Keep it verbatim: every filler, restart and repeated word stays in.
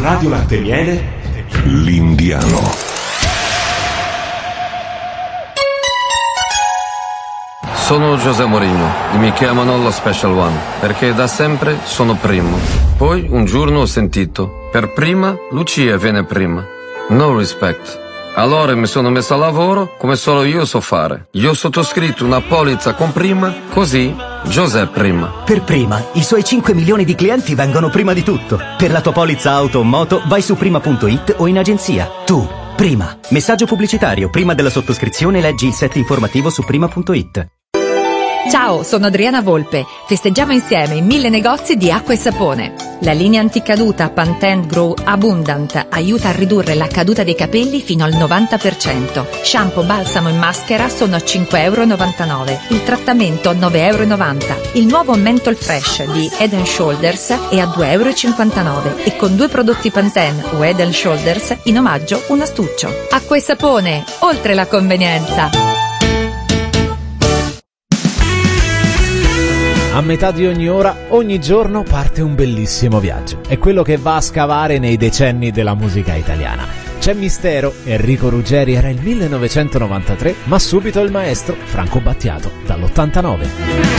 Radio Latte e Miele, L'Indiano. Sono José Mourinho e mi chiamano lo Special One perché da sempre sono primo. Poi un giorno ho sentito, per prima Lucia viene prima. No respect. Allora mi sono messo a lavoro come solo io so fare. Io ho sottoscritto una polizza con prima, così José prima. Per prima, i suoi cinque milioni di clienti vengono prima di tutto. Per la tua polizza auto o moto vai su prima punto it o in agenzia. Tu, prima. Messaggio pubblicitario. Prima della sottoscrizione leggi il set informativo su prima punto it. Ciao, sono Adriana Volpe. Festeggiamo insieme i mille negozi di acqua e sapone. La linea anticaduta Pantene Grow Abundant aiuta a ridurre la caduta dei capelli fino al novanta per cento. Shampoo, balsamo e maschera sono a cinque e novantanove euro. Il trattamento nove e novanta euro. Il nuovo Menthol Fresh di Head and Shoulders è a due e cinquantanove euro. E con due prodotti Pantene o Head and Shoulders in omaggio un astuccio. Acqua e sapone, oltre la convenienza. A metà di ogni ora, ogni giorno parte un bellissimo viaggio. È quello che va a scavare nei decenni della musica italiana. C'è mistero, Enrico Ruggeri era il millenovecentonovantatré, ma subito il maestro Franco Battiato, dall'ottantanove.